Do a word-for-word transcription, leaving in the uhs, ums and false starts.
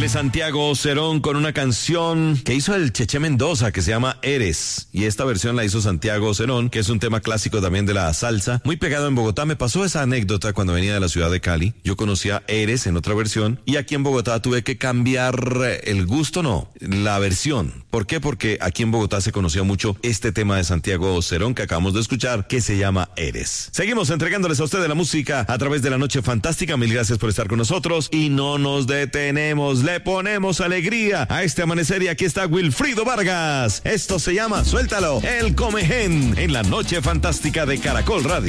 Él es Santiago Cerón con una canción que hizo el Cheche Mendoza que se llama Eres. Y esta versión la hizo Santiago Cerón, que es un tema clásico también de la salsa. Muy pegado en Bogotá. Me pasó esa anécdota cuando venía de la ciudad de Cali. Yo conocía Eres en otra versión. Y aquí en Bogotá tuve que cambiar el gusto, no, la versión. ¿Por qué? Porque aquí en Bogotá se conocía mucho este tema de Santiago Cerón que acabamos de escuchar, que se llama Eres. Seguimos entregándoles a ustedes la música a través de la Noche Fantástica. Mil gracias por estar con nosotros. Y no nos detenemos. Le ponemos alegría a este amanecer y aquí está Wilfrido Vargas. Esto se llama Suéltalo, el Comején, en la Noche Fantástica de Caracol Radio.